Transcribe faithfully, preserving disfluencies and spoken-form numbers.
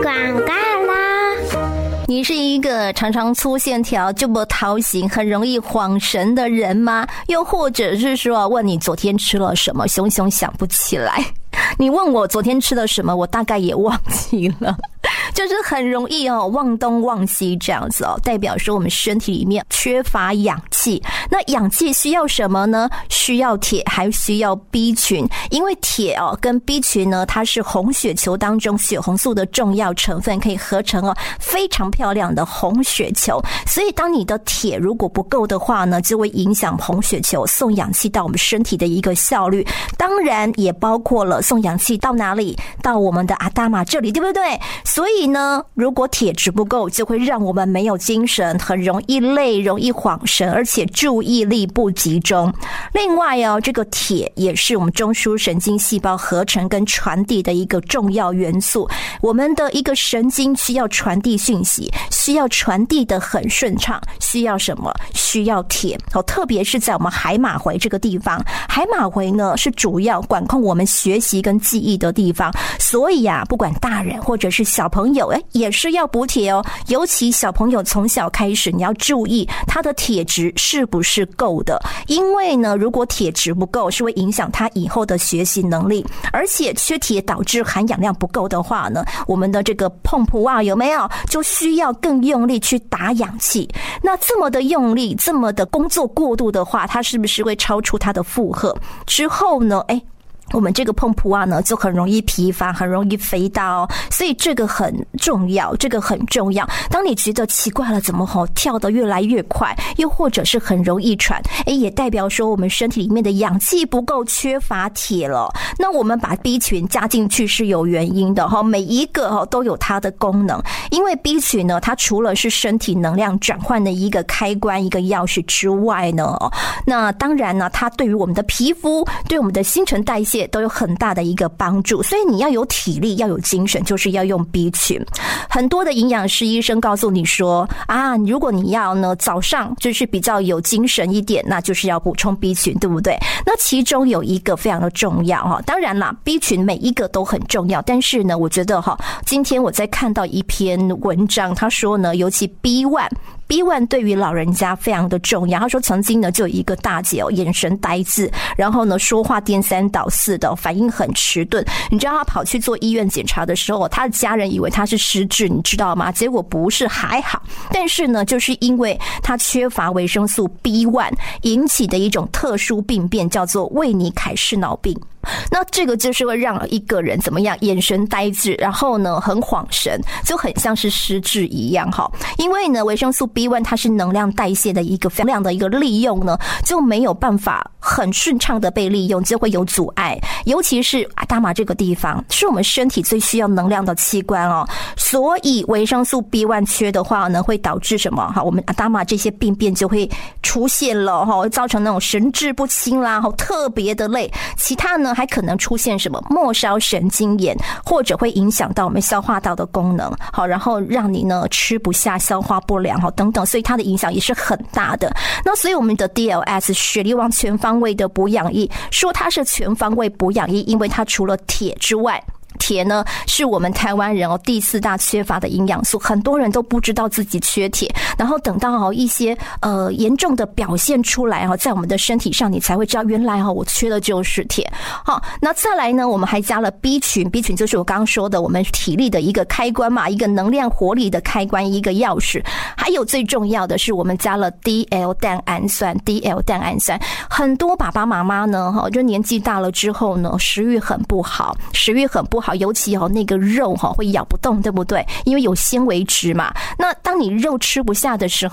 广告啦！ 你是一个常常粗线条就不讨型很容易晃神的人吗？又或者是说问你昨天吃了什么，熊熊想不起来。你问我昨天吃了什么，我大概也忘记了，就是很容易哦忘东忘西这样子哦，代表说我们身体里面缺乏氧气。那氧气需要什么呢？需要铁，还需要 B 群。因为铁哦跟 B 群呢，它是红血球当中血红素的重要成分，可以合成哦非常漂亮的红血球。所以当你的铁如果不够的话呢，就会影响红血球送氧气到我们身体的一个效率。当然也包括了送氧气到哪里？到我们的阿达玛这里，对不对？所以呢，如果铁质不够，就会让我们没有精神，很容易累，容易晃神，而且注意力不集中。另外哦，这个铁也是我们中枢神经细胞合成跟传递的一个重要元素。我们的一个神经需要传递讯息，需要传递的很顺畅，需要什么？需要铁哦，特别是在我们海马回这个地方，海马回呢是主要管控我们学习跟记忆的地方，所以啊，不管大人或者是小朋友，哎，也是要补铁哦。尤其小朋友从小开始，你要注意他的铁质是不是够的，因为呢，如果铁质不够，是会影响他以后的学习能力，而且缺铁导致含氧量不够的话呢，我们的这个碰扑啊，有没有就需要更用力去打氧气？那这么的用力，这么的工作过度的话，它是不是会超出它的负荷？之后呢，哎。我们这个碰扑啊呢，就很容易疲乏，很容易肥大哦，所以这个很重要，这个很重要。当你觉得奇怪了，怎么吼跳得越来越快，又或者是很容易喘，诶，也代表说我们身体里面的氧气不够，缺乏铁了。那我们把 B 群加进去是有原因的哈，每一个哈都有它的功能。因为 B 群呢，它除了是身体能量转换的一个开关、一个钥匙之外呢，那当然呢，它对于我们的皮肤、对我们的新陈代谢都有很大的一个帮助，所以你要有体力，要有精神，就是要用 B 群。很多的营养师医生告诉你说啊，如果你要呢早上就是比较有精神一点，那就是要补充 B 群，对不对？那其中有一个非常的重要哈，当然啦 ，B 群每一个都很重要，但是呢，我觉得哈，今天我在看到一篇文章，他说呢，尤其 B 一。B 一 对于老人家非常的重要。他说曾经呢就有一个大姐哦，眼神呆滞，然后呢说话颠三倒四的，反应很迟钝。你知道他跑去做医院检查的时候，他的家人以为他是失智，你知道吗？结果不是，还好。但是呢，就是因为他缺乏维生素 B 一 引起的一种特殊病变，叫做魏尼凯氏脑病。那这个就是会让一个人怎么样，眼神呆滞，然后呢很晃神，就很像是失智一样哈。因为呢维生素 B 一 它是能量代谢的一个非常量的一个利用呢，就没有办法很顺畅的被利用，就会有阻碍。尤其是阿达玛这个地方是我们身体最需要能量的器官哦，所以维生素 B 一 缺的话呢，会导致什么哈？我们阿达玛这些病变就会出现了哈，造成那种神志不清啦，特别的累。其他呢还可能出现什么末梢神经炎，或者会影响到我们消化道的功能，好，然后让你呢吃不下、消化不良等等，所以它的影响也是很大的。那所以我们的 D L S 血力旺全方位的补养液，说它是全方位补养液，因为它除了铁之外，铁呢是我们台湾人哦第四大缺乏的营养素，很多人都不知道自己缺铁，然后等到哦一些呃严重的表现出来哈，在我们的身体上，你才会知道原来哈我缺的就是铁。好，那再来呢，我们还加了 B 群 ，B 群就是我刚刚说的我们体力的一个开关嘛，一个能量活力的开关，一个钥匙。还有最重要的是，我们加了 D L 蛋氨酸 ，D L 蛋氨酸。很多爸爸妈妈呢哈，就年纪大了之后呢，食欲很不好，食欲很不好。好，尤其哦那个肉哈会咬不动，对不对？因为有纤维质嘛。那当你肉吃不下的时